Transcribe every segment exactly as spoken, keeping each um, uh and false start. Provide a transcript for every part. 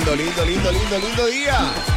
Lindo, lindo, lindo, lindo, lindo día.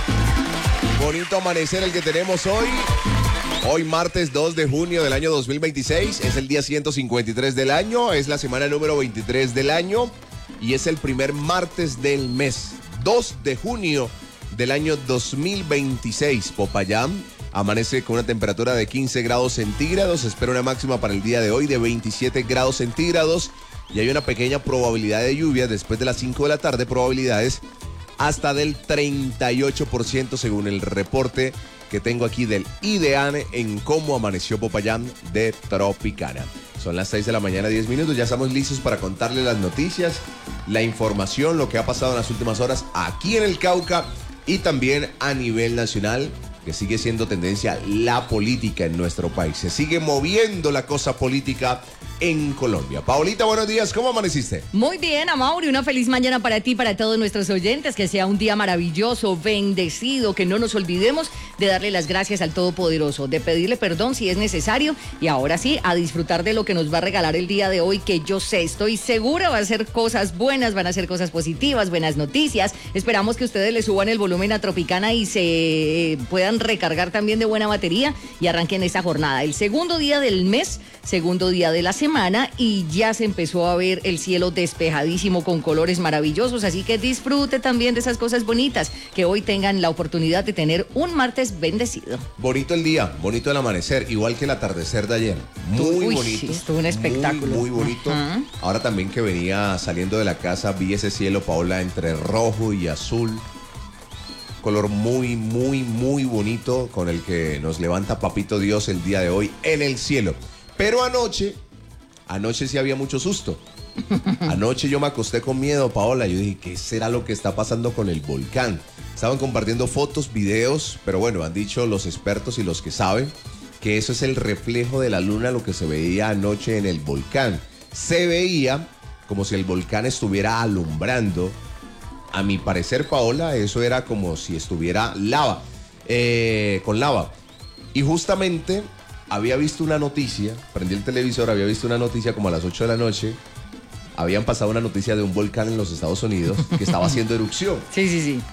Bonito amanecer el que tenemos hoy. Hoy martes dos de junio del año dos mil veintiséis. Es el día ciento cincuenta y tres del año. Es la semana número veintitrés del año. Y es el primer martes del mes. dos de junio del año dos mil veintiséis. Popayán amanece con una temperatura de quince grados centígrados. Se espera una máxima para el día de hoy de veintisiete grados centígrados. Y hay una pequeña probabilidad de lluvia después de las cinco de la tarde. Probabilidades hasta del treinta y ocho por ciento según el reporte que tengo aquí del IDEAN en cómo amaneció Popayán de Tropicana. Son las seis de la mañana, diez minutos. Ya estamos listos para contarles las noticias, la información, lo que ha pasado en las últimas horas aquí en el Cauca y también a nivel nacional, que sigue siendo tendencia la política en nuestro país. Se sigue moviendo la cosa política en Colombia. Paolita, buenos días, ¿cómo amaneciste? Muy bien, Amaury, una feliz mañana para ti, para todos nuestros oyentes, que sea un día maravilloso, bendecido, que no nos olvidemos de darle las gracias al Todopoderoso, de pedirle perdón si es necesario y ahora sí, a disfrutar de lo que nos va a regalar el día de hoy, que yo sé, estoy segura va a ser cosas buenas, van a ser cosas positivas, buenas noticias. Esperamos que ustedes le suban el volumen a Tropicana y se eh, puedan recargar también de buena batería y arranquen esta jornada. El segundo día del mes, segundo día de la semana y ya se empezó a ver el cielo despejadísimo con colores maravillosos, así que disfrute también de esas cosas bonitas, que hoy tengan la oportunidad de tener un martes bendecido. Bonito el día, bonito el amanecer, igual que el atardecer de ayer. Muy Uy, bonito. Estuvo un espectáculo. Muy, muy bonito. Uh-huh. Ahora también que venía saliendo de la casa, vi ese cielo, Paola, entre rojo y azul. Color muy, muy, muy bonito con el que nos levanta Papito Dios el día de hoy en el cielo. Pero anoche, anoche sí había mucho susto. Anoche yo me acosté con miedo, Paola. Yo dije, ¿qué será lo que está pasando con el volcán? Estaban compartiendo fotos, videos, pero bueno, han dicho los expertos y los que saben que eso es el reflejo de la luna, lo que se veía anoche en el volcán. Se veía como si el volcán estuviera alumbrando. A mi parecer, Paola, eso era como si estuviera lava, eh, con lava. Y justamente había visto una noticia, prendí el televisor, había visto una noticia como a las ocho de la noche. Habían pasado una noticia de un volcán en los Estados Unidos que estaba haciendo erupción. Sí, sí, sí.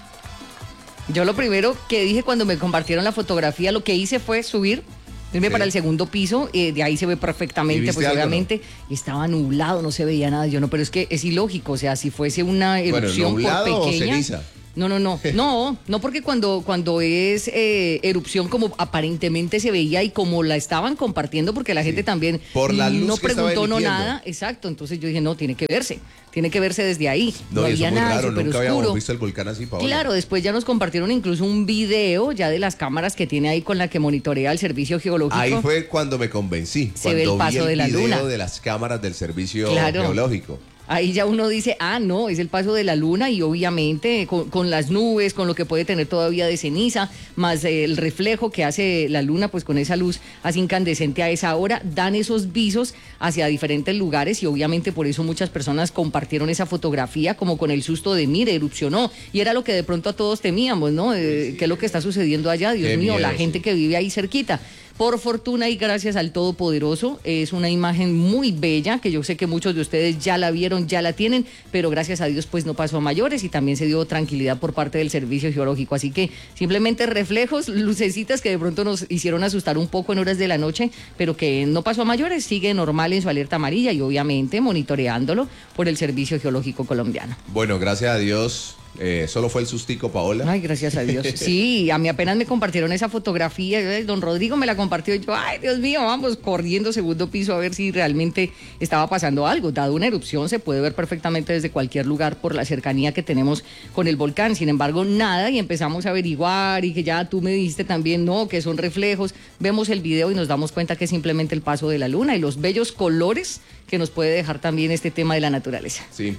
Yo lo primero que dije cuando me compartieron la fotografía, lo que hice fue subir, irme sí. para el segundo piso, eh, de ahí se ve perfectamente, pues obviamente no? Estaba nublado, no se veía nada. Yo no, pero es que es ilógico, o sea, si fuese una erupción bueno, por pequeña. O ceniza. No, no, no, no, no porque cuando, cuando es eh, erupción como aparentemente se veía y como la estaban compartiendo, porque la sí. gente también por la luz no que preguntó no emitiendo. nada, exacto, entonces yo dije, no, tiene que verse, tiene que verse desde ahí, no, no había eso nada, raro, súper nunca oscuro. habíamos visto el volcán así, Paola. Claro, después ya nos compartieron incluso un video ya de las cámaras que tiene ahí con la que monitorea el servicio geológico. Ahí fue cuando me convencí, se cuando ve el paso vi el de la video luna de las cámaras del servicio claro. geológico. Ahí ya uno dice, ah, no, es el paso de la luna y obviamente con, con las nubes, con lo que puede tener todavía de ceniza, más eh, el reflejo que hace la luna, pues con esa luz así incandescente a esa hora, dan esos visos hacia diferentes lugares y obviamente por eso muchas personas compartieron esa fotografía como con el susto de, mire, erupcionó. Y era lo que de pronto a todos temíamos, ¿no? Eh, sí. ¿Qué es lo que está sucediendo allá? Dios Qué mío, miedo, la gente sí. que vive ahí cerquita. Por fortuna y gracias al Todopoderoso, es una imagen muy bella, que yo sé que muchos de ustedes ya la vieron, ya la tienen, pero gracias a Dios pues no pasó a mayores y también se dio tranquilidad por parte del Servicio Geológico. Así que simplemente reflejos, lucecitas que de pronto nos hicieron asustar un poco en horas de la noche, pero que no pasó a mayores, sigue normal en su alerta amarilla y obviamente monitoreándolo por el Servicio Geológico Colombiano. Bueno, gracias a Dios. Eh, solo fue el sustico, Paola. Ay, gracias a Dios. Sí, a mí apenas me compartieron esa fotografía, eh, don Rodrigo me la compartió y yo, ay, Dios mío, vamos corriendo segundo piso a ver si realmente estaba pasando algo. Dado una erupción se puede ver perfectamente desde cualquier lugar por la cercanía que tenemos con el volcán. Sin embargo, nada, y empezamos a averiguar y que ya tú me dijiste también, no, que son reflejos. Vemos el video y nos damos cuenta que es simplemente el paso de la luna y los bellos colores que nos puede dejar también este tema de la naturaleza. Sí.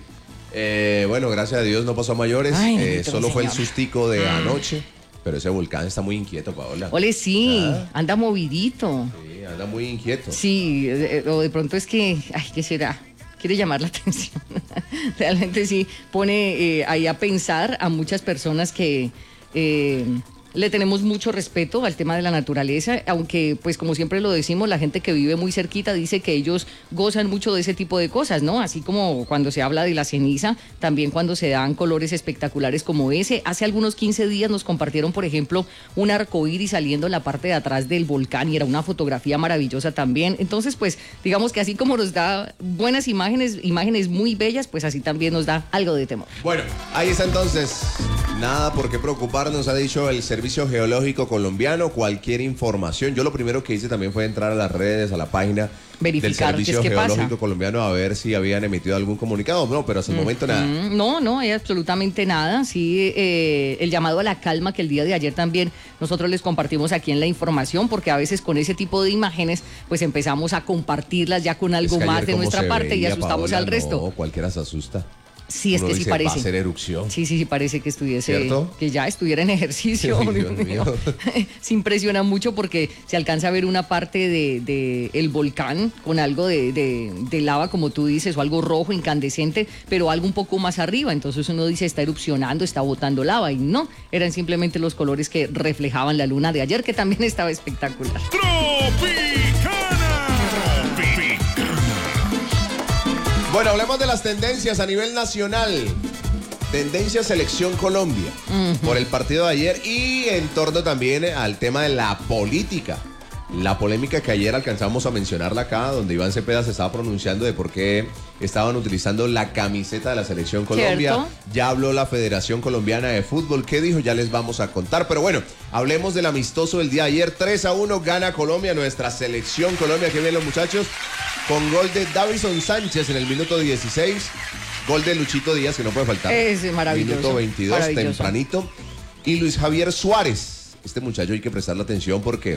Eh, bueno, gracias a Dios no pasó a mayores. Ay, eh, solo señor. fue el sustico de anoche. Pero ese volcán está muy inquieto, Paola. Ole, sí, ¿Ah? anda movidito. Sí, anda muy inquieto. Sí, eh, o de pronto es que, ay, ¿qué será? Quiere llamar la atención. Realmente sí pone eh, ahí a pensar a muchas personas que... Eh, le tenemos mucho respeto al tema de la naturaleza, aunque pues como siempre lo decimos, la gente que vive muy cerquita dice que ellos gozan mucho de ese tipo de cosas, ¿no? Así como cuando se habla de la ceniza, también cuando se dan colores espectaculares como ese. Hace algunos quince días nos compartieron, por ejemplo, un arcoíris saliendo en la parte de atrás del volcán y era una fotografía maravillosa también. Entonces, pues digamos que así como nos da buenas imágenes, imágenes muy bellas, pues así también nos da algo de temor. Bueno, ahí está entonces. Nada por qué preocuparnos, ha dicho el Servicio Geológico Colombiano. Cualquier información, yo lo primero que hice también fue entrar a las redes, a la página verificar del Servicio qué es, qué Geológico pasa. Colombiano a ver si habían emitido algún comunicado. No, pero hasta el mm, momento nada. Mm, no, no, hay absolutamente nada. Sí, eh, el llamado a la calma que el día de ayer también nosotros les compartimos aquí en la información, porque a veces con ese tipo de imágenes pues empezamos a compartirlas ya con algo es que más de nuestra parte veía, y asustamos Paola, al resto. No, cualquiera se asusta. Sí, es Uno que dice, sí parece. Va a hacer erupción. Sí, sí, sí parece que estuviese, ¿cierto? Que ya estuviera en ejercicio. Ay, Dios mío. Se impresiona mucho porque se alcanza a ver una parte de, de el volcán con algo de, de, de lava, como tú dices, o algo rojo, incandescente, pero algo un poco más arriba. Entonces uno dice, está erupcionando, está botando lava. Y no, eran simplemente los colores que reflejaban la luna de ayer, que también estaba espectacular. Bueno, hablemos de las tendencias a nivel nacional. Tendencia Selección Colombia, uh-huh. por el partido de ayer y en torno también al tema de la política. La polémica que ayer alcanzamos a mencionarla acá, donde Iván Cepeda se estaba pronunciando de por qué estaban utilizando la camiseta de la Selección Colombia. ¿Cierto? Ya habló la Federación Colombiana de Fútbol. ¿Qué dijo? Ya les vamos a contar. Pero bueno, hablemos del amistoso del día de ayer. tres a uno gana Colombia, nuestra Selección Colombia. Qué bien los muchachos. Con gol de Davison Sánchez en el minuto dieciséis. Gol de Luchito Díaz, que no puede faltar. Es maravilloso. Minuto veintidós, maravilloso. tempranito. Y Luis Javier Suárez. Este muchacho hay que prestarle atención porque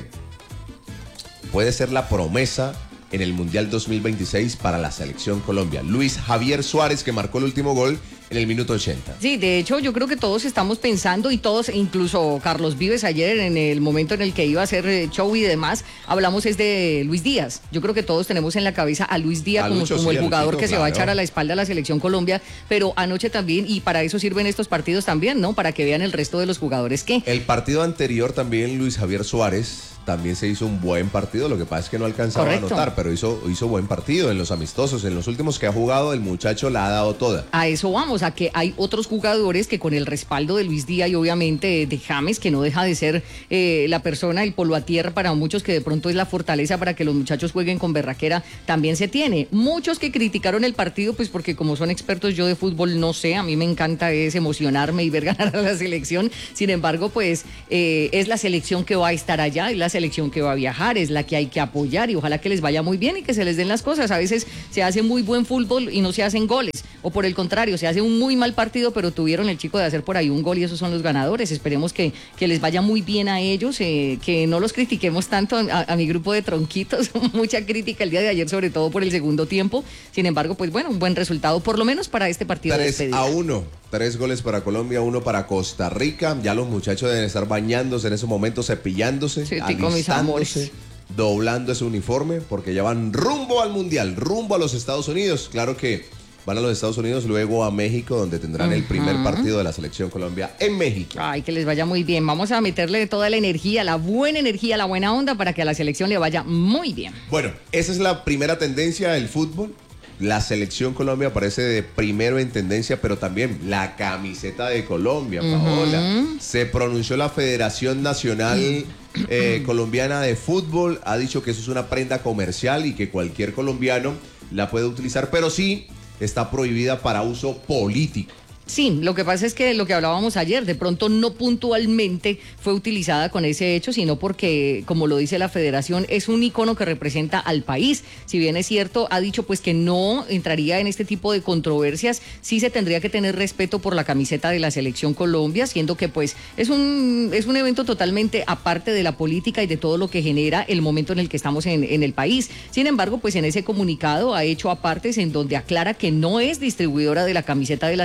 puede ser la promesa en el Mundial dos mil veintiséis para la Selección Colombia. Luis Javier Suárez, que marcó el último gol en el minuto ochenta. Sí, de hecho yo creo que todos estamos pensando y todos, incluso Carlos Vives ayer en el momento en el que iba a hacer show y demás, hablamos es de Luis Díaz. Yo creo que todos tenemos en la cabeza a Luis Díaz a como, Lucho, como sí, el jugador Luchito, que claro. se va a echar a la espalda a la Selección Colombia, pero anoche también, y para eso sirven estos partidos también, ¿no? Para que vean el resto de los jugadores que... El partido anterior también Luis Javier Suárez también se hizo un buen partido, lo que pasa es que no alcanzaba Correcto. a anotar, pero hizo, hizo buen partido en los amistosos, en los últimos que ha jugado el muchacho la ha dado toda. A eso vamos, a que hay otros jugadores que con el respaldo de Luis Díaz y obviamente de James, que no deja de ser eh, la persona, el polo a tierra para muchos, que de pronto es la fortaleza para que los muchachos jueguen con berraquera, también se tiene. Muchos que criticaron el partido, pues porque como son expertos yo de fútbol no sé, a mí me encanta es emocionarme y ver ganar a la selección, sin embargo pues eh, es la selección que va a estar allá, es la selección que va a viajar, es la que hay que apoyar y ojalá que les vaya muy bien y que se les den las cosas. A veces se hace muy buen fútbol y no se hacen goles, o por el contrario, se hace un muy mal partido, pero tuvieron el chico de hacer por ahí un gol y esos son los ganadores. Esperemos que, que les vaya muy bien a ellos, eh, que no los critiquemos tanto a, a mi grupo de tronquitos, mucha crítica el día de ayer, sobre todo por el segundo tiempo. Sin embargo, pues bueno, un buen resultado, por lo menos para este partido de despedida. tres a uno, tres goles para Colombia, uno para Costa Rica. Ya los muchachos deben estar bañándose en ese momento, cepillándose, sí, alistándose, doblando ese uniforme, porque ya van rumbo al Mundial, rumbo a los Estados Unidos. Claro que van a los Estados Unidos, luego a México, donde tendrán uh-huh. el primer partido de la Selección Colombia en México. Ay, que les vaya muy bien. Vamos a meterle toda la energía, la buena energía, la buena onda para que a la selección le vaya muy bien. Bueno, esa es la primera tendencia del fútbol. La Selección Colombia aparece de primero en tendencia, pero también la camiseta de Colombia, uh-huh. Paola. Se pronunció la Federación Nacional eh, Colombiana de Fútbol, ha dicho que eso es una prenda comercial y que cualquier colombiano la puede utilizar, pero sí está prohibida para uso político. Sí, lo que pasa es que lo que hablábamos ayer, de pronto no puntualmente fue utilizada con ese hecho, sino porque, como lo dice la federación, es un icono que representa al país. Si bien es cierto, ha dicho pues que no entraría en este tipo de controversias, sí se tendría que tener respeto por la camiseta de la Selección Colombia, siendo que pues es un, es un evento totalmente aparte de la política y de todo lo que genera el momento en el que estamos en, en el país. Sin embargo, pues en ese comunicado ha hecho apartes en donde aclara que no es distribuidora de la camiseta de la Selección Colombia,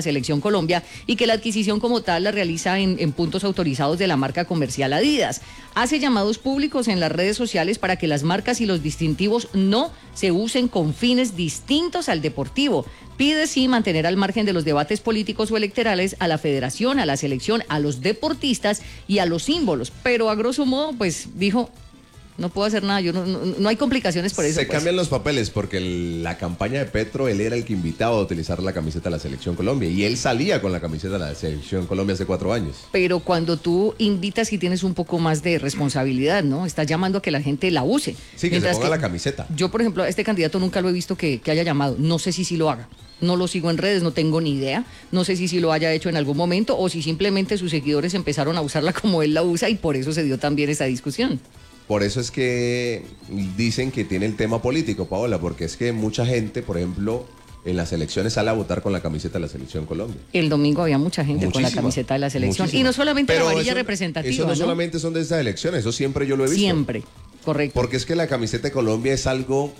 Colombia y que la adquisición como tal la realiza en, en puntos autorizados de la marca comercial Adidas. Hace llamados públicos en las redes sociales para que las marcas y los distintivos no se usen con fines distintos al deportivo. Pide sí mantener al margen de los debates políticos o electorales a la federación, a la selección, a los deportistas y a los símbolos. Pero a grosso modo, pues dijo, no puedo hacer nada, yo no, no, no hay complicaciones por eso. Se pues. cambian los papeles porque el, la campaña de Petro, él era el que invitaba a utilizar la camiseta de la Selección Colombia y él salía con la camiseta de la Selección Colombia hace cuatro años. Pero cuando tú invitas y tienes un poco más de responsabilidad, ¿no? Estás llamando a que la gente la use. Sí, que Mientras se ponga que la camiseta. Yo, por ejemplo, a este candidato nunca lo he visto que, que haya llamado. No sé si sí lo haga. No lo sigo en redes, no tengo ni idea. No sé si sí lo haya hecho en algún momento o si simplemente sus seguidores empezaron a usarla como él la usa y por eso se dio también esa discusión. Por eso es que dicen que tiene el tema político, Paola, porque es que mucha gente, por ejemplo, en las elecciones sale a votar con la camiseta de la Selección Colombia. El domingo había mucha gente Muchísima, con la camiseta de la selección. muchísima. Y no solamente Pero la amarilla eso, representativa, Eso no, ¿no? solamente son de estas elecciones, eso siempre yo lo he visto. Siempre, correcto. Porque es que la camiseta de Colombia es algo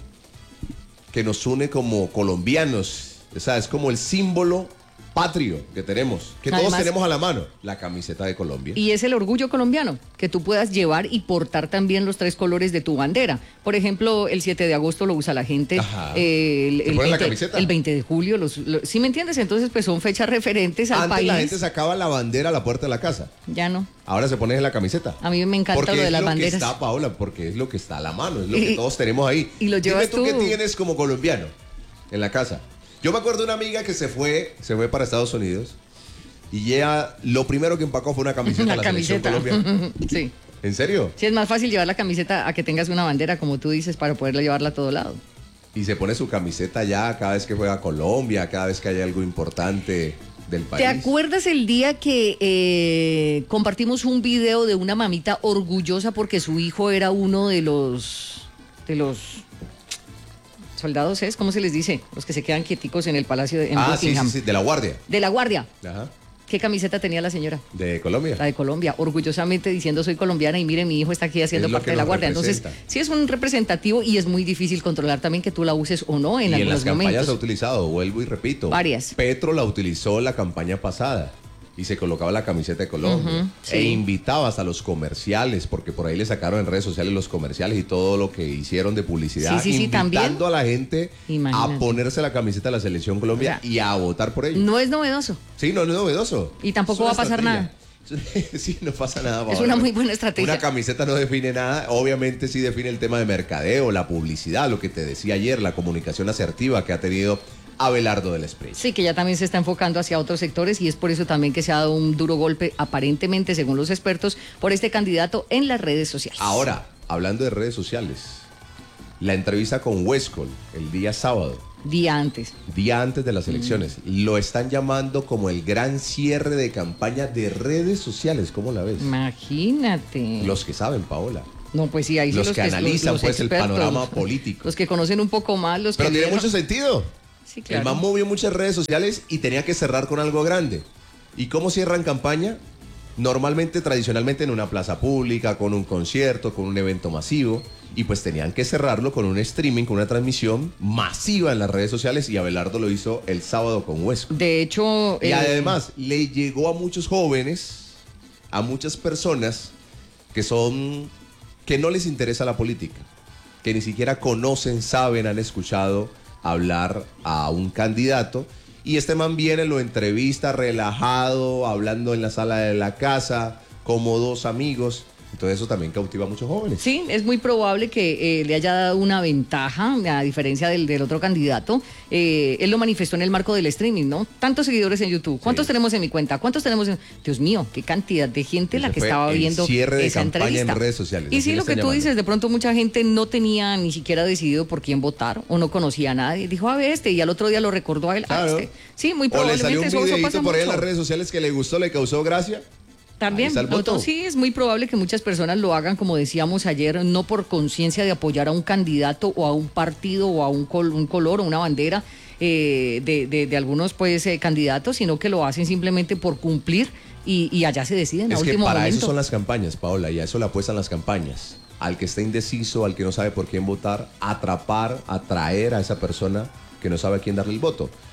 que nos une como colombianos. O sea, es como el símbolo patrio que tenemos, que Además, todos tenemos a la mano, la camiseta de Colombia. Y es el orgullo colombiano, que tú puedas llevar y portar también los tres colores de tu bandera. Por ejemplo, el siete de agosto lo usa la gente. Ajá. Eh, el, ¿Se el, ponen la veinte, camiseta? el veinte de julio, los, los, ¿sí me entiendes? Entonces, pues son fechas referentes al Antes país. la gente sacaba la bandera a la puerta de la casa. Ya no. Ahora se pone en la camiseta. A mí me encanta porque lo de es las lo banderas. que está, Paola, porque es lo que está a la mano, es lo Y- que todos tenemos ahí. y lo llevas Dime tú, tú. qué tienes como colombiano en la casa. Yo me acuerdo de una amiga que se fue, se fue para Estados Unidos y ella lo primero que empacó fue una camiseta de Una la camiseta. Selección Colombia. Sí. ¿En serio? Sí, es más fácil llevar la camiseta a que tengas una bandera, como tú dices, para poderla llevarla a todo lado. Y se pone su camiseta ya cada vez que juega a Colombia, cada vez que hay algo importante del país. ¿Te acuerdas el día que eh, compartimos un video de una mamita orgullosa porque su hijo era uno de los de los soldados, ¿es? ¿Cómo se les dice? Los que se quedan quieticos en el palacio de en Ah, sí, Buckingham. sí, sí, de la Guardia. De la Guardia. Ajá. ¿Qué camiseta tenía la señora? De Colombia. La de Colombia, orgullosamente diciendo soy colombiana y mire, mi hijo está aquí haciendo Es lo parte que de la nos Guardia. Entonces, representa. sí es un representativo y es muy difícil controlar también que tú la uses o no en y en algunos las campañas momentos. ha utilizado, vuelvo y repito. Varias. Petro la utilizó la campaña pasada y se colocaba la camiseta de Colombia. Ujú, sí. E invitaba hasta los comerciales, porque por ahí le sacaron en redes sociales los comerciales y todo lo que hicieron de publicidad, Sí, sí, sí, invitando también. a la gente Imagínate. a ponerse la camiseta de la Selección Colombia O sea, y a votar por ellos. No es novedoso. Sí, no, no es novedoso. Y tampoco Es una va a pasar estrategia. Sí, no pasa nada. Es Paola. una muy buena estrategia. Una camiseta no define nada, obviamente sí define el tema de mercadeo, la publicidad, lo que te decía ayer, la comunicación asertiva que ha tenido Abelardo del Espriella. Sí, que ya también se está enfocando hacia otros sectores y es por eso también que se ha dado un duro golpe, aparentemente, según los expertos, por este candidato en las redes sociales. Ahora, hablando de redes sociales, la entrevista con Huescol el día sábado, Día antes. día antes de las elecciones, Mm. lo están llamando como el gran cierre de campaña de redes sociales. ¿Cómo la ves? Imagínate. Los que saben, Paola. No, pues sí, ahí sí los que analizan, pues, el expertos, panorama político. Los que conocen un poco más, los Pero que tiene vieron- mucho sentido. Sí, El claro. man movió muchas redes sociales y tenía que cerrar con algo grande. ¿Y cómo cierran campaña? Normalmente, tradicionalmente, en una plaza pública, con un concierto, con un evento masivo. Y pues tenían que cerrarlo con un streaming, con una transmisión masiva en las redes sociales. Y Abelardo lo hizo el sábado con Huesco. De hecho, Y eh, además, le llegó a muchos jóvenes, a muchas personas que son, que no les interesa la política, que ni siquiera conocen, saben, han escuchado hablar a un candidato. Y este man viene, lo entrevista relajado, hablando en la sala de la casa, como dos amigos. Entonces eso también cautiva a muchos jóvenes. sí, es muy probable que eh, le haya dado una ventaja, a diferencia del, del otro candidato. Eh, él lo manifestó en el marco del streaming, ¿no? Tantos seguidores en YouTube. ¿Cuántos Sí. tenemos en mi cuenta? ¿Cuántos tenemos en...? Dios mío, qué cantidad de gente la Ese que fue estaba el viendo cierre de esa campaña entrevista. en redes sociales, Y así sí, le lo que están tú llamando. dices, de pronto mucha gente no tenía ni siquiera decidido por quién votar o no conocía a nadie. Dijo, a ver, este, y al otro día lo recordó a él. a Claro. este. Sí, muy O le probablemente salió un eso, eso videito pasa por ahí en mucho. las redes sociales que le gustó, le causó gracia. También, Ahí está el voto. otro- sí, es muy probable que muchas personas lo hagan, como decíamos ayer, no por conciencia de apoyar a un candidato o a un partido o a un, col- un color o una bandera eh, de, de- de algunos pues eh, candidatos, sino que lo hacen simplemente por cumplir y, y allá se deciden a Es que último para momento. eso son las campañas, Paola, y a eso le apuestan las campañas. Al que está indeciso, al que no sabe por quién votar, atrapar, atraer a esa persona que no sabe a quién darle el voto.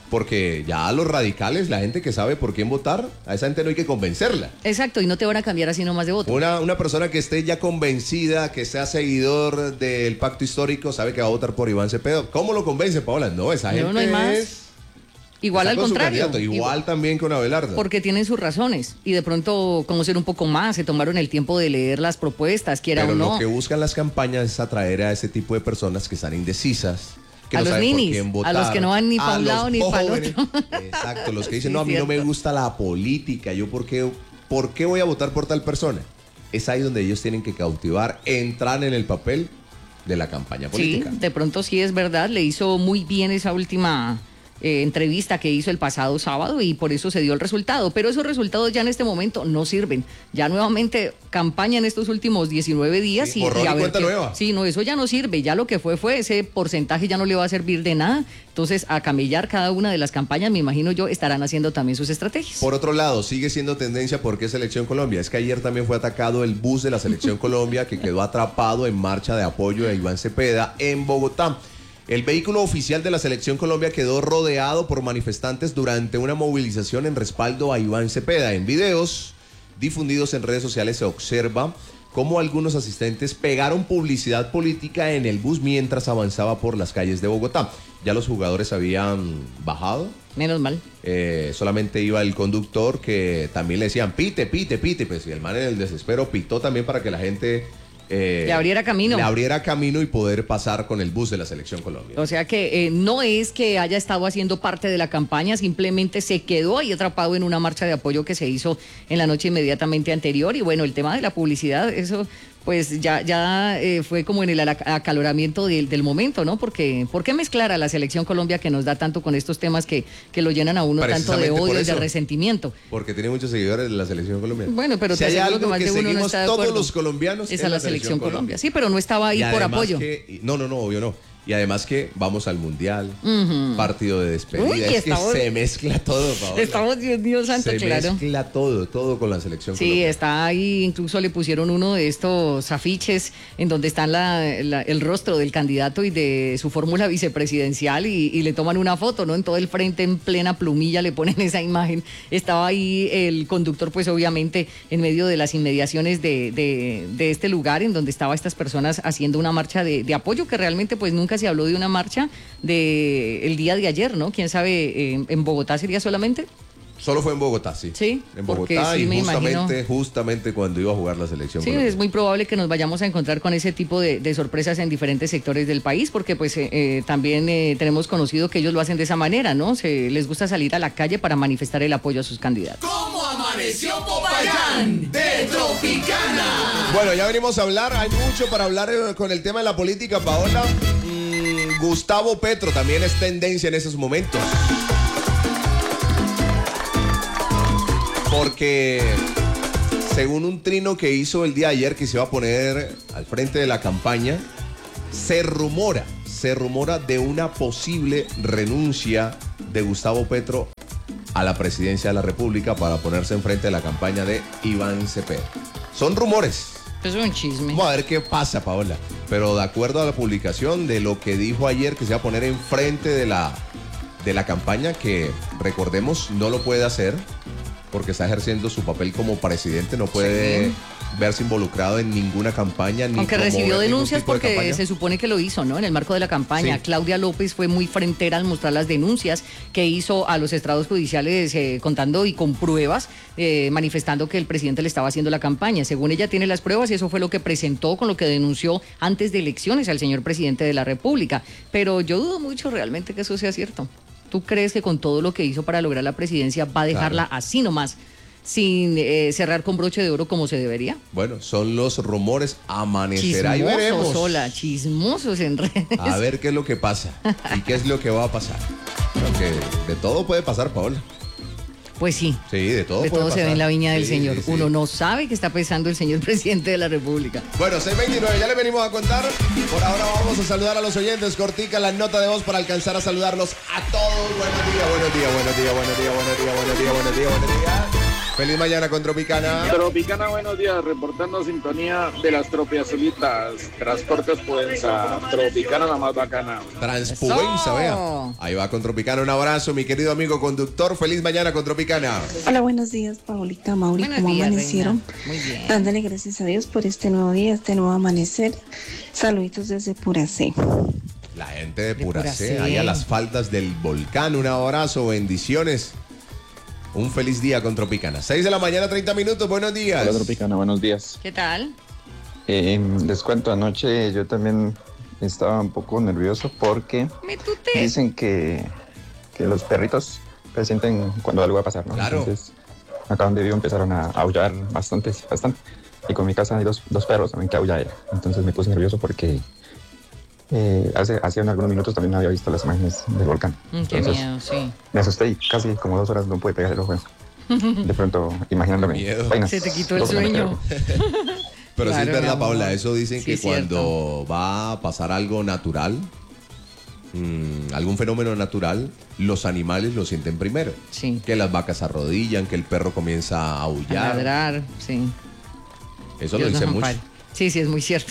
Porque ya a los radicales, la gente que sabe por quién votar, a esa gente no hay que convencerla. Exacto, y no te van a cambiar así nomás de voto. Una, una persona que esté ya convencida, que sea seguidor del pacto histórico, sabe que va a votar por Iván Cepeda. ¿Cómo lo convence, Paola? No, esa gente no, no hay más. es... Igual al contrario. Igual, igual también con Abelardo. Porque tienen sus razones y de pronto conocer un poco más, se tomaron el tiempo de leer las propuestas, quiera Pero o no. lo que buscan las campañas es atraer a ese tipo de personas que están indecisas. Que a no los saben por ninis, quién votar, a los que no van ni a para un lado los ni para el jóvenes. otro. Exacto, los que dicen, Sí, no, a mí cierto. no me gusta la política, yo por qué, por qué voy a votar por tal persona. Es ahí donde ellos tienen que cautivar, entrar en el papel de la campaña política. Sí, de pronto sí es verdad, le hizo muy bien esa última eh, entrevista que hizo el pasado sábado y por eso se dio el resultado, pero esos resultados ya en este momento no sirven. Ya nuevamente campaña en estos últimos diecinueve días Sí, y, borrón y a y ver cuenta qué- nueva. Sí, no, eso ya no sirve, ya lo que fue fue, ese porcentaje ya no le va a servir de nada. Entonces, a camellar cada una de las campañas, me imagino yo, estarán haciendo también sus estrategias. Por otro lado, sigue siendo tendencia porque es Selección Colombia. Es que ayer también fue atacado el bus de la Selección Colombia que quedó atrapado en marcha de apoyo a Iván Cepeda en Bogotá. El vehículo oficial de la Selección Colombia quedó rodeado por manifestantes durante una movilización en respaldo a Iván Cepeda. En videos difundidos en redes sociales se observa cómo algunos asistentes pegaron publicidad política en el bus mientras avanzaba por las calles de Bogotá. Ya los jugadores habían bajado. Menos mal. Eh, solamente iba el conductor que también le decían pite, pite, pite, pues y el man en el desespero pitó también para que la gente eh, Le abriera camino. le abriera camino y poder pasar con el bus de la Selección Colombia. O sea que eh, no es que haya estado haciendo parte de la campaña, simplemente se quedó ahí atrapado en una marcha de apoyo que se hizo en la noche inmediatamente anterior. Y bueno, el tema de la publicidad, eso pues ya, ya eh, fue como en el ala- acaloramiento del, del momento, ¿no? Porque ¿por qué mezclar a la Selección Colombia que nos da tanto con estos temas que, que lo llenan a uno tanto de Precisamente por odio y de eso. resentimiento? Porque tiene muchos seguidores de la Selección Colombiana. Bueno, pero si te hay aseguro algo que más que de uno no seguimos está de todos acuerdo. los colombianos Es a la Selección Colombia. Sí, pero no estaba ahí Y por además apoyo. que- no, no, no, obvio no. Y además que vamos al Mundial, partido de despedida. Uy, es estamos- que se mezcla todo, Paola. Estamos, Dios mío santo, Se claro. mezcla todo, todo con la Selección Sí, Colombia. está ahí, incluso le pusieron uno de estos afiches en donde está la- la- el rostro del candidato y de su fórmula vicepresidencial y, y le toman una foto, ¿no? En todo el frente, en plena plumilla, le ponen esa imagen. Estaba ahí el conductor, pues obviamente, en medio de las inmediaciones de, de- de este lugar en donde estaban estas personas haciendo una marcha de, de apoyo, que realmente pues nunca se habló de una marcha de el día de ayer, ¿no? ¿Quién sabe, eh, en Bogotá sería solamente? Solo fue en Bogotá, sí. Sí, En porque Bogotá sí y me justamente, imagino. justamente cuando iba a jugar la Selección Sí, Colombia. es muy probable que nos vayamos a encontrar con ese tipo de, de sorpresas en diferentes sectores del país, porque pues eh, eh, también eh, tenemos conocido que ellos lo hacen de esa manera, ¿no? Se les gusta salir a la calle para manifestar el apoyo a sus candidatos. ¿Cómo amaneció Popayán de Tropicana? Bueno, ya venimos a hablar, hay mucho para hablar eh, con el tema de la política, Paola. Mm, Gustavo Petro también es tendencia en esos momentos. Porque según un trino que hizo el día de ayer que se iba a poner al frente de la campaña, se rumora, se rumora de una posible renuncia de Gustavo Petro a la presidencia de la República para ponerse enfrente de la campaña de Iván Cepeda. Son rumores. Eso es un chisme. Vamos a ver qué pasa, Paola. Pero de acuerdo a la publicación de lo que dijo ayer que se va a poner enfrente de la, de la campaña, que recordemos no lo puede hacer porque está ejerciendo su papel como presidente, no puede Sí. verse involucrado en ninguna campaña. Ni Aunque promover recibió ningún denuncias tipo de porque campaña. se supone que lo hizo, ¿no? En el marco de la campaña. Sí. Claudia López fue muy frentera al mostrar las denuncias que hizo a los estrados judiciales eh, contando y con pruebas, eh, manifestando que el presidente le estaba haciendo la campaña. Según ella tiene las pruebas y eso fue lo que presentó con lo que denunció antes de elecciones al señor presidente de la República. Pero yo dudo mucho realmente que eso sea cierto. ¿Tú crees que con todo lo que hizo para lograr la presidencia va a dejarla Claro. así nomás, sin eh, cerrar con broche de oro como se debería? Bueno, son los rumores, amanecerá y Chismosos, veremos. hola, chismosos en redes. A ver qué es lo que pasa y qué es lo que va a pasar. Porque de todo puede pasar, Paola. Pues sí. Sí, de todo De puede todo se pasar. ve en la viña del Sí, Señor. sí, sí. Uno no sabe qué está pensando el señor presidente de la República. Bueno, seis veintinueve, ya le venimos a contar. Por ahora vamos a saludar a los oyentes. Cortica la nota de voz para alcanzar a saludarlos a todos. Buenos días, buenos días, buenos días, buenos días, buenos días, buenos días, buenos días, buenos días. Feliz mañana con Tropicana. Tropicana, buenos días, reportando sintonía de las tropiazulitas. Transportes Puenza, Tropicana la más bacana. Transpuenza, vea. Ahí va con Tropicana, un abrazo, mi querido amigo conductor. Feliz mañana con Tropicana. Hola, buenos días, Paulita, Mauri, Buenos ¿cómo días, amanecieron? reina. Muy bien. Dándole gracias a Dios por este nuevo día, este nuevo amanecer. Saluditos desde Puracé. La gente de De Puracé, Puracé. ahí a las faldas del volcán. Un abrazo, bendiciones. Un feliz día con Tropicana. seis de la mañana, treinta minutos. Buenos días. Hola Tropicana, buenos días. ¿Qué tal? Eh, les cuento, anoche yo también estaba un poco nervioso porque Me tuté. dicen que, que los perritos presienten cuando algo va a pasar, ¿no? Claro. Entonces, acá donde vivo empezaron a aullar bastante, bastante. Y con mi casa hay dos, dos perros también que aullan. Entonces me puse nervioso porque eh, hace, hace algunos minutos también había visto las imágenes del volcán. Mm, Qué Entonces, miedo, sí. me asusté y casi como dos horas no pude pegar el ojo. De pronto, imaginándome. Miedo. vainas Se te quitó el locas en sueño. Pero sí Claro, es mi verdad, amor. Paula, eso dicen Sí, que es cierto. cuando va a pasar algo natural, mmm, algún fenómeno natural, los animales lo sienten primero. Sí. Que las vacas se arrodillan, que el perro comienza a A aullar. ladrar, sí. Eso Dios lo nos dicen mucho. ampare. Sí, sí, es muy cierto.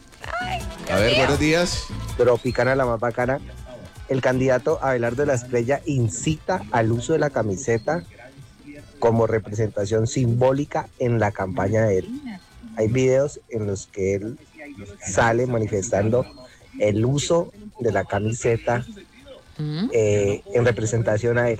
A ver, buenos días. Tropicana la más bacana. El candidato Abelardo de la Estrella incita al uso de la camiseta como representación simbólica en la campaña de él. Hay videos en los que él sale manifestando el uso de la camiseta Mm. eh, en representación a él.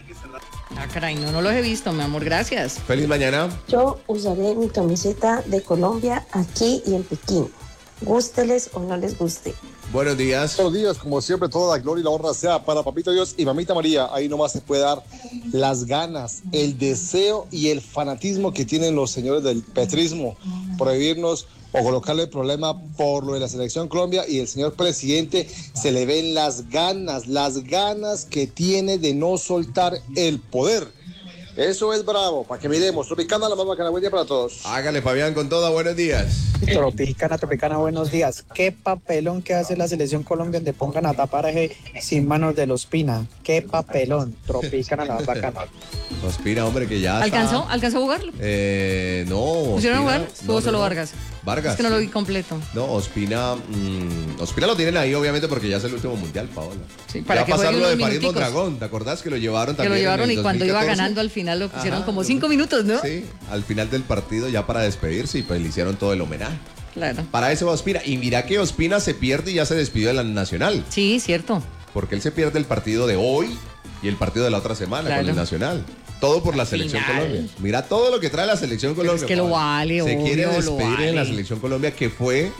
Ah, caray, no, no los he visto, mi amor, gracias. Feliz mañana. Yo usaré mi camiseta de Colombia aquí y en Pekín. Gústeles o no les guste. Buenos días. Buenos días, como siempre, toda la gloria y la honra sea para Papito Dios y Mamita María. Ahí nomás se puede dar las ganas, el deseo y el fanatismo que tienen los señores del petrismo por vivirnos o colocarle el problema por lo de la selección Colombia, y el señor presidente se le ven las ganas, las ganas que tiene de no soltar el poder. Eso es bravo, para que miremos. Tropicana, la más bacana. Buen día para todos. Hágale, Fabián, con toda. Buenos días. Tropicana, Tropicana, buenos días. Qué papelón que hace la selección Colombia donde pongan a tapar a ese sin manos de los Pina. Qué papelón. Tropicana, la más bacana. Ospina, hombre, que ya ¿Alcanzó? está. ¿Alcanzó a jugarlo? Eh, no. ¿Pusieron a Ospina- jugar? Estuvo no, no, solo no. Vargas. Vargas. Es que no lo sí. vi completo. No, Ospina, mmm, Ospina lo tienen ahí obviamente porque ya es el último mundial, Paola. Sí, Ya para va a que pasar juegue lo de unos París minuticos. Mondragón, ¿te acordás que lo llevaron Que también? lo en llevaron el y cuando iba dos mil catorce? ganando al final lo pusieron Ajá, como lo- cinco minutos, ¿no? Sí, al final del partido ya para despedirse y pues le hicieron todo el homenaje. Claro. Para eso va Ospina. Y mira que Ospina se pierde y ya se despidió de la Nacional. Sí, cierto. Porque él se pierde el partido de hoy y el partido de la otra semana Claro. con el Nacional. Todo por la selección Final. Colombia. Mira todo lo que trae la selección Pero Colombia. es que lo Paola. vale, Se obvio, quiere lo despedir en la vale. selección Colombia, que fue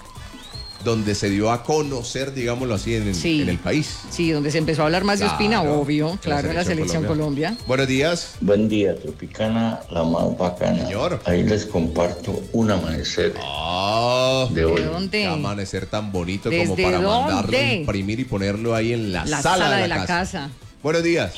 donde se dio a conocer, digámoslo así, en, Sí. en el país. Sí, donde se empezó a hablar más de Ospina, Claro, obvio, en claro, en la selección Colombia. Buenos días. Buen día, Tropicana, la más bacana. Señor. Ahí les comparto un amanecer Ah, de ¿De hoy. dónde? qué amanecer tan bonito como ¿Desde para mandarlo a dónde? imprimir y ponerlo ahí en la, La sala, sala de la casa. Buenos días.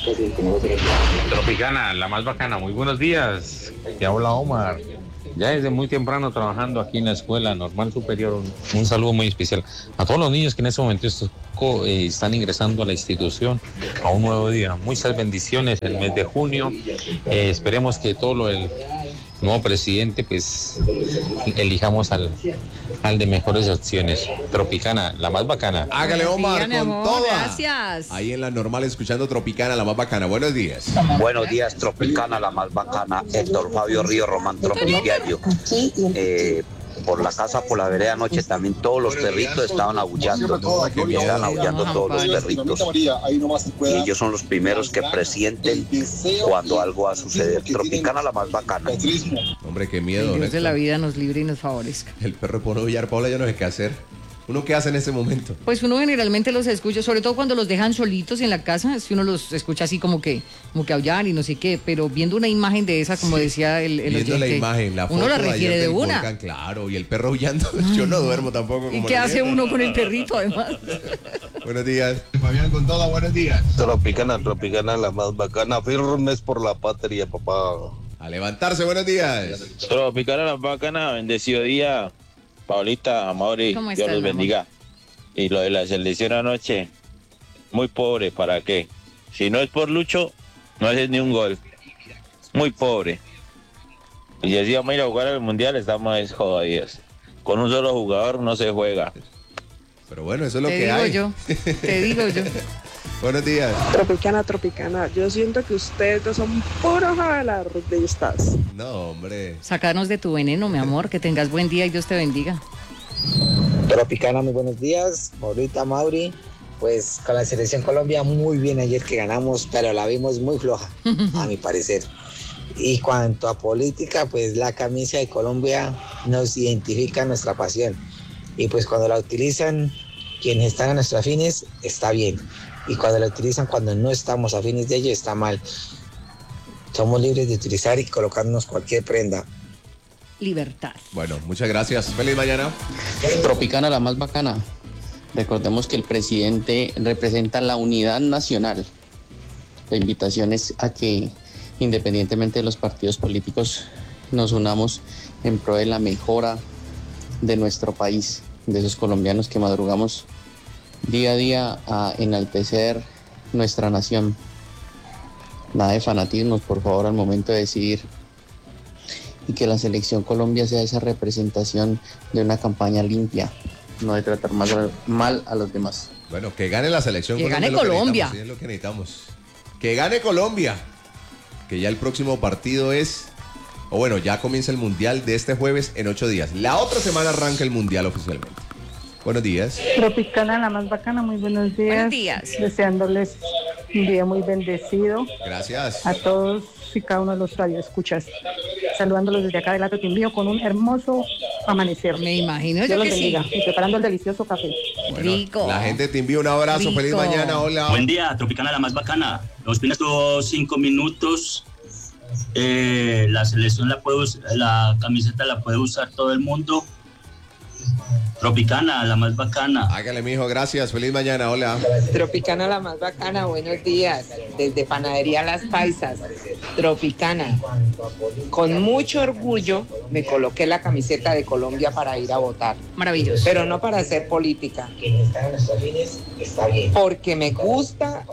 Tropicana, la más bacana, muy buenos días. Te habla Omar. Ya desde muy temprano trabajando aquí en la escuela normal superior. Un, un saludo muy especial a todos los niños que en este momento estos, co- eh, están ingresando a la institución a un nuevo día. Muchas bendiciones el mes de junio. Eh, esperemos que todo lo del nuevo presidente, pues elijamos al, al de mejores opciones. Tropicana, la más bacana. Hágale, Buenos Omar, días, mi con amor, toda. Gracias. Ahí en la normal escuchando Tropicana, la más bacana. Buenos días. Buenos días, Tropicana, la más bacana. Héctor Fabio Río Román Tropidiario. Aquí y en Eh, por la casa, por la vereda anoche, también todos los perritos estaban aullando. qué miedo. Estaban aullando todos los perritos. Ahí nomás se puede Y dar ellos son los primeros que presienten cuando algo va a suceder. Tropicana, la más bacana. petrismo. Hombre, qué El miedo. Dios de Néstor. la vida nos libre y nos favorezca. El perro pone a aullar, Paula, ya no sé qué hacer. ¿Uno qué hace en ese momento? Pues uno generalmente los escucha, sobre todo cuando los dejan solitos en la casa, si uno los escucha así como que, como que aullar y no sé qué, pero viendo una imagen de esa, como decía el, el Viendo la oyente, imagen, la foto uno la de requiere ayer de del una. volcán, claro, y el perro aullando. Yo no duermo tampoco. ¿Y como qué el hace nieto. uno con el perrito además? Buenos días. Fabián con toda, buenos días. Tropicana, Tropicana, la más bacana. Firmes por la patria, papá. A levantarse, buenos días. Tropicana, la bacana, bendecido día. Paulita, Mauri, ¿Cómo Dios estás, los mi amor? bendiga. Y lo de la selección anoche, muy pobre, ¿para qué? Si no es por Lucho, no haces ni un gol. Muy pobre. Y si así vamos a ir a jugar al mundial, estamos jodidos. Con un solo jugador no se juega. Pero bueno, eso es lo Te que digo hay. yo, te digo yo. Buenos días. Tropicana, Tropicana, yo siento que ustedes dos son puros alardeístas. No, hombre. Sacarnos de tu veneno, mi amor, que tengas buen día y Dios te bendiga. Tropicana, muy buenos días. Maurita, Mauri. Pues con la selección Colombia muy bien ayer que ganamos, pero la vimos muy floja, a mi parecer. Y cuanto a política, pues la camisa de Colombia nos identifica nuestra pasión. Y pues cuando la utilizan quienes están a nuestros fines, está bien. Y cuando la utilizan cuando no estamos afines de ello, está mal. Somos libres de utilizar y colocarnos cualquier prenda. Libertad. Bueno, muchas gracias. Feliz mañana. Tropicana, la más bacana. Recordemos que el presidente representa la unidad nacional. La invitación es a que, independientemente de los partidos políticos, nos unamos en pro de la mejora de nuestro país, de esos colombianos que madrugamos día a día a enaltecer nuestra nación. Nada de fanatismos, por favor, al momento de decidir. Y que la selección Colombia sea esa representación de una campaña limpia, no de tratar más mal a los demás. Bueno, que gane la selección. Que Colombia, gane es lo que Colombia. necesitamos, sí, es lo que necesitamos. Que gane Colombia. Que ya el próximo partido es, o bueno, ya comienza el Mundial de este jueves en ocho días. La otra semana arranca el Mundial oficialmente. Buenos días. Tropicana, la más bacana, muy buenos días. Buenos días. Deseándoles un día muy bendecido Gracias. a todos y cada uno de los radioescuchas. Saludándolos desde acá del Alto Timbío con un hermoso amanecer. Me imagino Dios yo los que sí. bendiga. Y preparando el delicioso café. Bueno, Rico. la gente te envía un abrazo. Rico. Feliz mañana. Hola. Buen día, Tropicana, la más bacana. Ospina estuvo cinco minutos. Eh, la selección la puede us- la camiseta la puede usar todo el mundo. Tropicana, la más bacana. Hágale, mijo, gracias. Feliz mañana. Hola. Tropicana, la más bacana, buenos días. Desde Panadería Las Paisas, Tropicana. Con mucho orgullo me coloqué la camiseta de Colombia para ir a votar. Maravilloso. Pero no para hacer política. Porque me gusta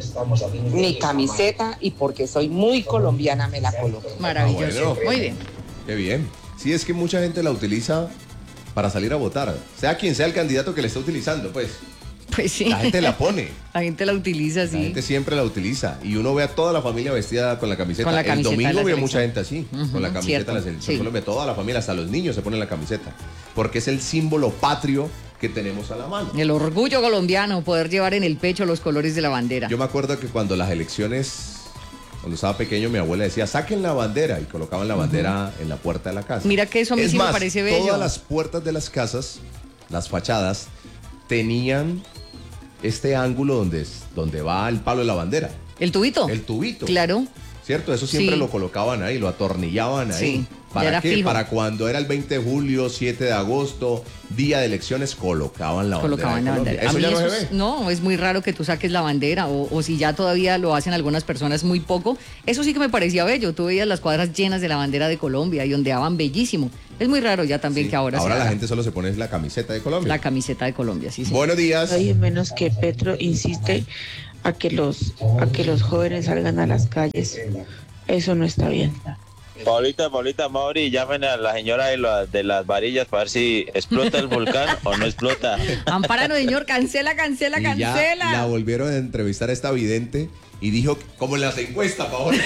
mi camiseta y porque soy muy colombiana me la coloco. Maravilloso. Ah, bueno. Muy bien. Qué bien. Sí, es que mucha gente la utiliza para salir a votar. Sea quien sea el candidato que le está utilizando, pues. Pues sí. La gente la pone. La gente la utiliza, La sí. gente siempre la utiliza. Y uno ve a toda la familia vestida con la camiseta. Con la camiseta el de domingo la veo mucha gente selección. así, Ujú, con la camiseta cierto, de la selección sí. Colombia. Toda la familia, hasta los niños se ponen la camiseta. Porque es el símbolo patrio que tenemos a la mano. El orgullo colombiano, poder llevar en el pecho los colores de la bandera. Yo me acuerdo que cuando las elecciones, cuando estaba pequeño, mi abuela decía, saquen la bandera, y colocaban la bandera en la puerta de la casa. Mira que eso a mí Es sí más, me parece bello. todas las puertas de las casas, las fachadas, tenían este ángulo donde, es- donde va el palo de la bandera. ¿El tubito? El tubito. Claro. ¿Cierto? Eso siempre Sí. lo colocaban ahí, lo atornillaban ahí. Sí, ya ¿Para era qué? fijo. Para cuando era el veinte de julio, siete de agosto, día de elecciones, colocaban la Colocaban la bandera. de bandera. Colombia. A Eso mí ya no se eso ve. es- no, es muy raro que tú saques la bandera o, o si ya todavía lo hacen algunas personas muy poco. Eso sí que me parecía bello. Tú veías las cuadras llenas de la bandera de Colombia y ondeaban bellísimo. Es muy raro ya también Sí, que ahora, ahora se la haga gente solo se pone la camiseta de Colombia. la camiseta de Colombia. Sí, sí. Buenos días. Oye, menos que Petro insiste a que los a que los jóvenes salgan a las calles. Eso no está bien. Paulita, Paulita, Mauri, llamen a la señora de, la- de las varillas para ver si explota el volcán o no explota. Ampárano, señor, cancela, cancela, Y ya cancela. la volvieron a entrevistar a esta vidente y dijo, como en las encuestas, Paola,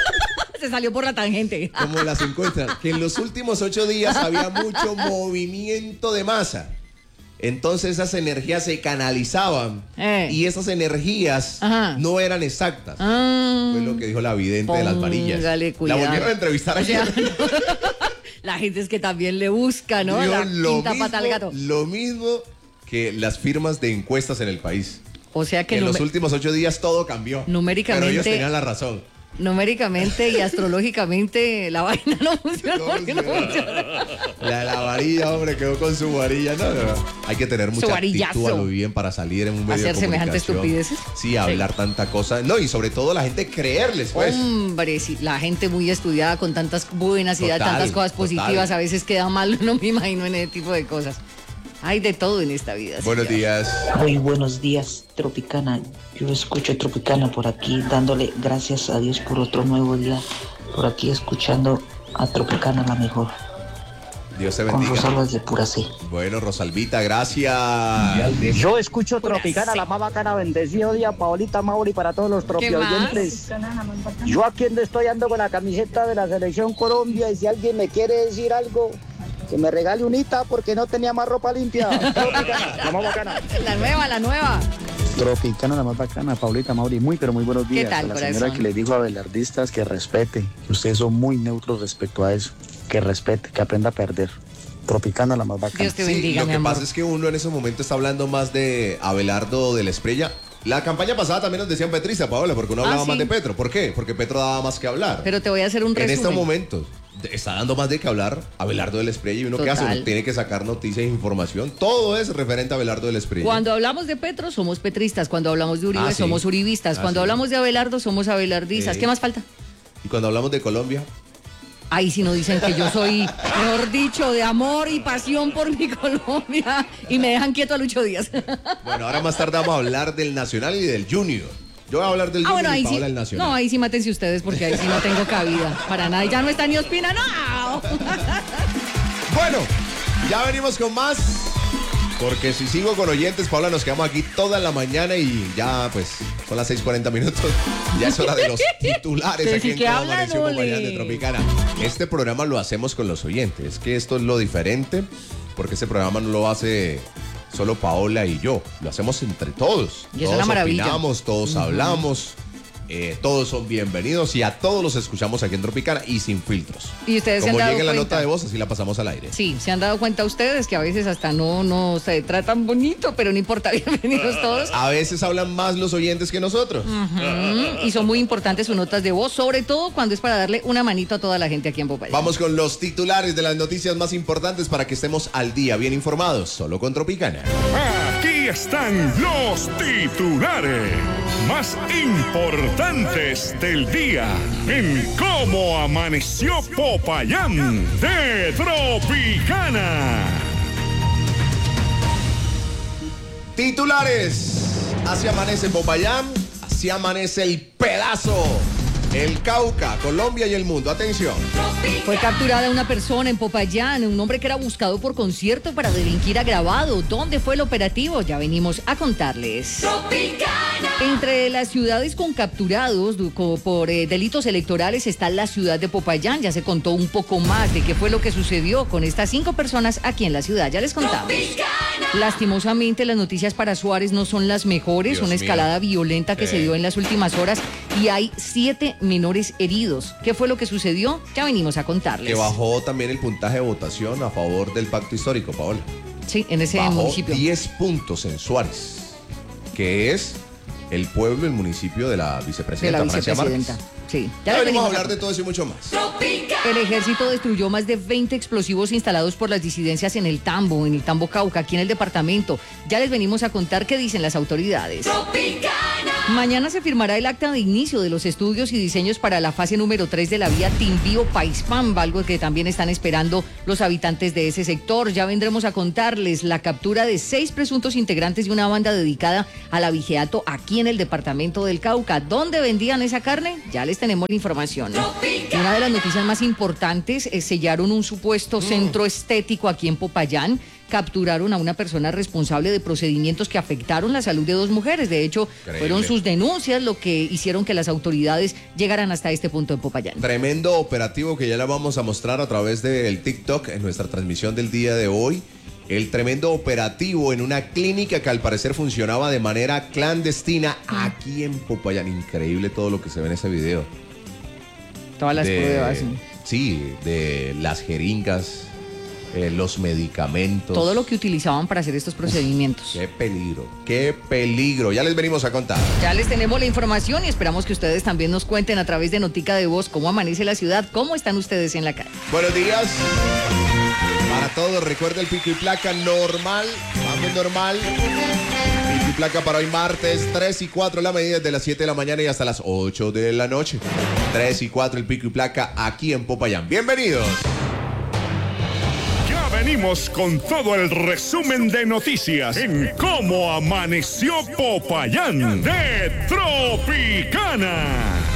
Se salió por la tangente. como en las encuestas, que en los últimos ocho días había mucho movimiento de masa. Entonces esas energías se canalizaban Eh. y esas energías Ajá. no eran exactas. Ah, Fue lo que dijo la vidente de las varillas. póngale La cuidado. volvieron a entrevistar O sea, ayer. la gente es que también le busca, ¿no? Dijo La lo quinta pata al mismo, gato. lo mismo que las firmas de encuestas en el país. O sea que Que en los nume- últimos ocho días todo cambió. Numéricamente- Pero ellos tenían la razón. numéricamente y astrológicamente la vaina no funciona porque no funciona. La de la varilla, hombre, quedó con su varilla. No, no, no. Hay que tener mucha varillazo. actitud a lo bien para salir en un medio Hacer de semejantes comunicación. estupideces. Sí, hablar tanta cosa. No, y sobre todo la gente creerles, pues. Hombre, sí, la gente muy estudiada con tantas buenas ideas, Total, tantas cosas total. positivas, a veces queda mal, no me imagino en ese tipo de cosas. Hay de todo en esta vida. Buenos señor. días. Muy buenos días, Tropicana. Yo escucho Tropicana por aquí, dándole gracias a Dios por otro nuevo día. Por aquí escuchando a Tropicana la mejor. Dios te Con bendiga. Rosalba de pura C. Bueno, Rosalvita, gracias. Yo escucho Tropicana, la más bacana, bendecido día, Paolita, Mauri, para todos los tropioyentes. Yo aquí donde estoy ando con la camiseta de la Selección Colombia y si alguien me quiere decir algo, que me regale unita porque no tenía más ropa limpia. Tropicana, la más bacana. La nueva, la nueva. Tropicana, la más bacana, Paulita, Mauri, muy pero muy buenos días. ¿Qué tal, a la corazón? señora que les dijo a belardistas que respete, que ustedes son muy neutros respecto a eso, que respete, que aprenda a perder. Tropicana, la más bacana. Dios te Sí, bendiga, lo mi que amor. pasa es que uno en ese momento está hablando más de Abelardo de la Espriella. La campaña pasada también nos decían petrista, Paola, porque uno Ah, hablaba sí. más de Petro. ¿Por qué? Porque Petro daba más que hablar. Pero te voy a hacer un En resumen. estos momentos está dando más de que hablar Abelardo de la Espriella y uno que hace, Total. uno tiene que sacar noticias e información. Todo es referente a Abelardo de la Espriella. Cuando hablamos de Petro, somos petristas. Cuando hablamos de Uribe, Ah, sí. somos uribistas. Ah, Cuando sí. hablamos de Abelardo, somos abelardistas. Sí. ¿Qué más falta? Y cuando hablamos de Colombia, Ahí sí nos dicen que yo soy, mejor dicho, de amor y pasión por mi Colombia. Y me dejan quieto a Lucho Díaz. bueno, ahora más tarde vamos a hablar del Nacional y del Junior. Yo voy a hablar del Ah, Junior bueno, y ahí sí. Paola del Nacional. No, ahí sí mátense ustedes porque ahí sí no tengo cabida. Para nada. Y ya no está ni Ospina, no. Bueno, ya venimos con más. Porque si sigo con oyentes, Paola, nos quedamos aquí toda la mañana y ya, pues, son las seis cuarenta minutos. Ya es hora de los titulares Pero aquí sí en que Cómo hablan, Amaneció ole. Popayán de Tropicana. Este programa lo hacemos con los oyentes. Que esto es lo diferente, porque este programa no lo hace solo Paola y yo. Lo hacemos entre todos. Y es todos una maravilla. opinamos, todos hablamos. Eh, todos son bienvenidos y a todos los escuchamos aquí en Tropicana y sin filtros. Y ustedes se han Como dado llegue la cuenta. nota de voz, así la pasamos al aire. Sí, se han dado cuenta ustedes que a veces hasta no, no se tratan bonito, pero no importa, bienvenidos todos. A veces hablan más los oyentes que nosotros. Ujú. Y son muy importantes sus notas de voz, sobre todo cuando es para darle una manito a toda la gente aquí en Popayán. Vamos con los titulares de las noticias más importantes para que estemos al día, bien informados, solo con Tropicana. Aquí están los titulares más importantes del día en Cómo Amaneció Popayán de Tropicana. Titulares. Así amanece Popayán, así amanece el pedazo, el Cauca, Colombia y el mundo. Atención. Fue capturada una persona en Popayán, un hombre que era buscado por concierto para delinquir agravado. ¿Dónde fue el operativo? Ya venimos a contarles. Entre las ciudades con capturados du- co- por eh, delitos electorales está la ciudad de Popayán. Ya se contó un poco más de qué fue lo que sucedió con estas cinco personas aquí en la ciudad. Ya les contamos. Lastimosamente, las noticias para Suárez no son las mejores. Dios Una mío. escalada violenta que Sí. se dio en las últimas horas y hay siete menores heridos. ¿Qué fue lo que sucedió? Ya venimos a contarles. Que bajó también el puntaje de votación a favor del pacto histórico, Paola. Sí, en ese Bajó municipio. diez puntos en Suárez, que es el pueblo, el municipio de la De vicepresidenta, la Francia vicepresidenta. Márquez. Sí. Ya les venimos a venimos hablar de todo eso y mucho más. El ejército destruyó más de veinte explosivos instalados por las disidencias en el Tambo, en el Tambo Cauca, aquí en el departamento. Ya les venimos a contar qué dicen las autoridades. Mañana se firmará el acta de inicio de los estudios y diseños para la fase número tres de la vía Timbío-Paispamba, algo que también están esperando los habitantes de ese sector. Ya vendremos a contarles la captura de seis presuntos integrantes de una banda dedicada al abigeato aquí en el departamento del Cauca. ¿Dónde vendían esa carne? Ya les tenemos la información. Y una de las noticias más importantes es sellaron un supuesto centro estético aquí en Popayán. Capturaron a una persona responsable de procedimientos que afectaron la salud de dos mujeres. De hecho, Increíble. fueron sus denuncias lo que hicieron que las autoridades llegaran hasta este punto en Popayán. Tremendo operativo que ya la vamos a mostrar a través del TikTok en nuestra transmisión del día de hoy. El tremendo operativo en una clínica que al parecer funcionaba de manera clandestina aquí en Popayán. Increíble todo lo que se ve en ese video. Todas las De- pruebas. Sí, de las jeringas, eh, los medicamentos. Todo lo que utilizaban para hacer estos procedimientos. Qué peligro, qué peligro. Ya les venimos a contar. Ya les tenemos la información y esperamos que ustedes también nos cuenten a través de Notica de Voz cómo amanece la ciudad, cómo están ustedes en la calle. Buenos días. Para todos, recuerda el pico y placa normal. Vamos normal. Pico y placa para hoy martes, tres y cuatro la medida desde las siete de la mañana y hasta las ocho de la noche. tres y cuatro el pico y placa aquí en Popayán. Bienvenidos. Ya venimos con todo el resumen de noticias en Cómo Amaneció Popayán de Tropicana.